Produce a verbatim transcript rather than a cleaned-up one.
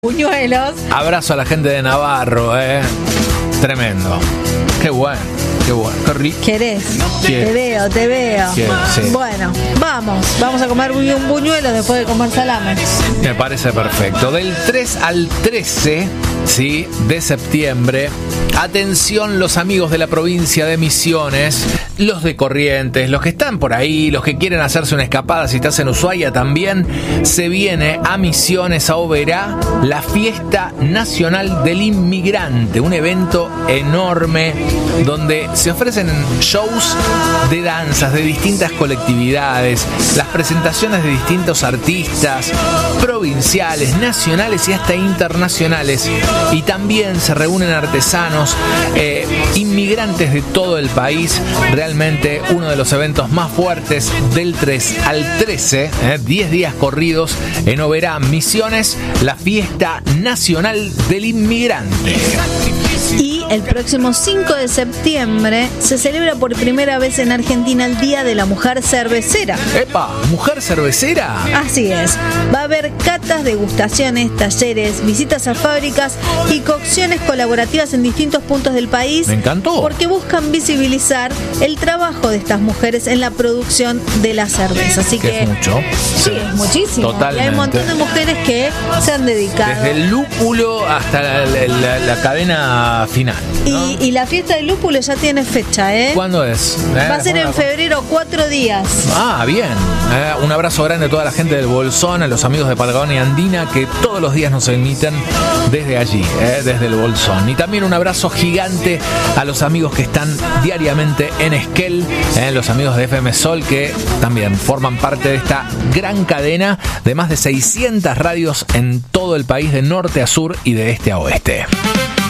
Buñuelos. Abrazo a la gente de Navarro, eh. Tremendo. Qué bueno, qué bueno, qué rico. ¿Querés? Quiero. Te veo, te veo. Quiero, sí. Bueno, vamos. Vamos a comer un buñuelo después de comer salame. Me parece perfecto. Del tres al trece, ¿sí?, de septiembre. Atención, los amigos de la provincia de Misiones, los de Corrientes, los que están por ahí, los que quieren hacerse una escapada, si estás en Ushuaia también, se viene a Misiones, a Oberá, la Fiesta Nacional del Inmigrante, un evento enorme donde se ofrecen shows de danzas de distintas colectividades, las presentaciones de distintos artistas, provinciales, nacionales y hasta internacionales, y también se reúnen artesanos, eh, inmigrantes de todo el país. Realmente uno de los eventos más fuertes del tres al trece, eh, diez días corridos en Oberá, Misiones, la Fiesta Nacional del Inmigrante. Y el próximo cinco de septiembre se celebra por primera vez en Argentina el Día de la Mujer Cervecera. ¡Epa! ¿Mujer cervecera? Así es. Va a haber catas, degustaciones, talleres, visitas a fábricas y cocciones colaborativas en distintos puntos del país. Me encantó. Porque buscan visibilizar el trabajo de estas mujeres en la producción de la cerveza. Así que, que es mucho. Sí, es muchísimo. Totalmente. Y hay un montón de mujeres que se han dedicado. Desde el lúpulo hasta la, la, la, la cadena final, ¿no? Y, y la fiesta del lúpulo ya tiene fecha, ¿eh? ¿Cuándo es? ¿Eh? Va a ser en febrero, cuatro días. Ah, bien. Eh, un abrazo grande a toda la gente del Bolsón, a los amigos de Patagonia Andina que todos los días nos emiten desde allí, eh, desde el Bolsón. Y también un abrazo gigante a los amigos que están diariamente en Esquel, eh, los amigos de F M Sol, que también forman parte de esta gran cadena de más de seiscientas radios en todo el país, de norte a sur y de este a oeste.